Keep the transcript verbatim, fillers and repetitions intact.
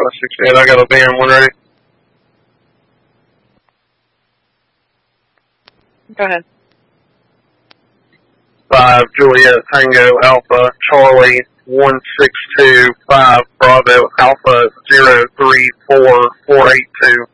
Charlie sixty-eight, I got a van one ready. Go ahead. five Juliet Tango Alpha Charlie one six two five Bravo Alpha zero three four four eight two.